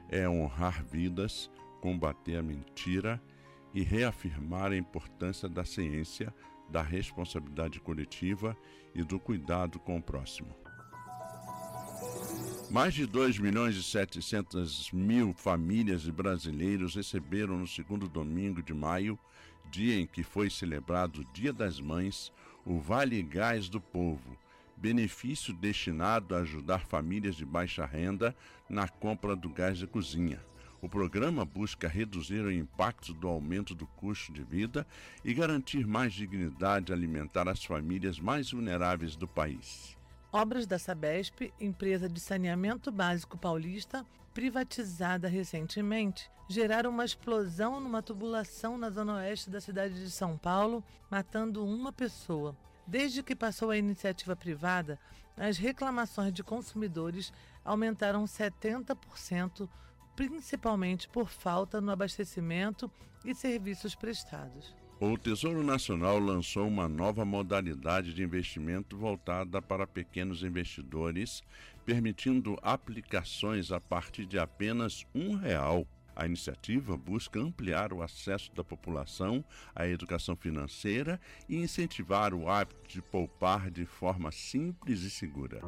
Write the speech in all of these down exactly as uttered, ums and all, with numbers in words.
é honrar vidas, combater a mentira e reafirmar a importância da ciência, da responsabilidade coletiva e do cuidado com o próximo. Mais de dois milhões e setecentas mil famílias e brasileiros receberam no segundo domingo de maio, dia em que foi celebrado o Dia das Mães, o Vale Gás do Povo, benefício destinado a ajudar famílias de baixa renda na compra do gás de cozinha. O programa busca reduzir o impacto do aumento do custo de vida e garantir mais dignidade alimentar às famílias mais vulneráveis do país. Obras da Sabesp, empresa de saneamento básico paulista, privatizada recentemente, geraram uma explosão numa tubulação na zona oeste da cidade de São Paulo, matando uma pessoa. Desde que passou a iniciativa privada, as reclamações de consumidores aumentaram setenta por cento, principalmente por falta no abastecimento e serviços prestados. O Tesouro Nacional lançou uma nova modalidade de investimento voltada para pequenos investidores, permitindo aplicações a partir de apenas um real. A iniciativa busca ampliar o acesso da população à educação financeira e incentivar o hábito de poupar de forma simples e segura.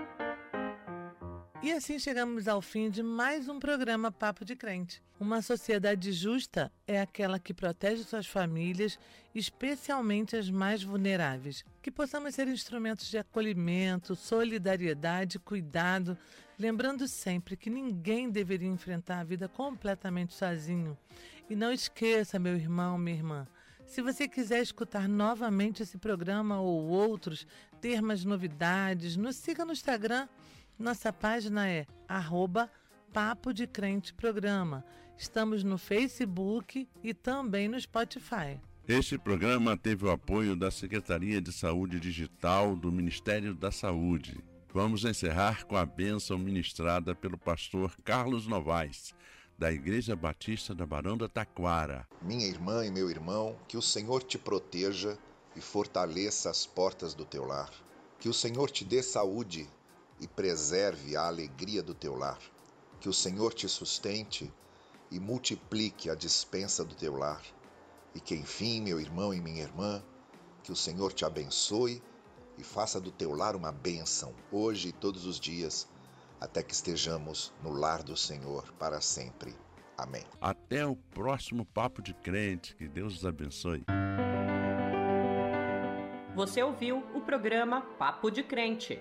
E assim chegamos ao fim de mais um programa Papo de Crente. Uma sociedade justa é aquela que protege suas famílias, especialmente as mais vulneráveis. Que possamos ser instrumentos de acolhimento, solidariedade, cuidado, lembrando sempre que ninguém deveria enfrentar a vida completamente sozinho. E não esqueça, meu irmão, minha irmã, se você quiser escutar novamente esse programa ou outros, ter mais novidades, nos siga no Instagram. Nossa página é arroba Papo de Crente Programa. Estamos no Facebook e também no Spotify. Este programa teve o apoio da Secretaria de Saúde Digital do Ministério da Saúde. Vamos encerrar com a bênção ministrada pelo pastor Carlos Novaes, da Igreja Batista da Barão da Taquara. Minha irmã e meu irmão, que o Senhor te proteja e fortaleça as portas do teu lar. Que o Senhor te dê saúde e preserve a alegria do teu lar. Que o Senhor te sustente e multiplique a despensa do teu lar. E que, enfim, meu irmão e minha irmã, que o Senhor te abençoe e faça do teu lar uma bênção, hoje e todos os dias, até que estejamos no lar do Senhor para sempre. Amém. Até o próximo Papo de Crente. Que Deus os abençoe. Você ouviu o programa Papo de Crente.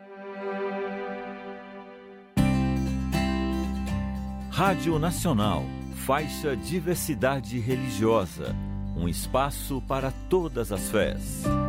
Rádio Nacional, faixa Diversidade Religiosa, um espaço para todas as fés.